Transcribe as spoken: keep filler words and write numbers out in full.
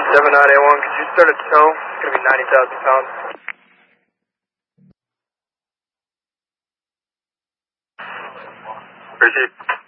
seven nine eight one, could you start a tow? It's going to be ninety thousand pounds. Receive.